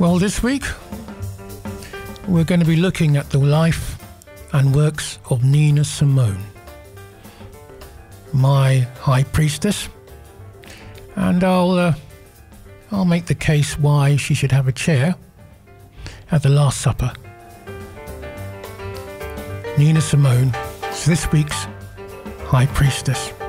Well, this week we're going to be looking at the life and works of Nina Simone, my high priestess, and I'll make the case why she should have a chair at the Last Supper. Nina Simone is this week's high priestess.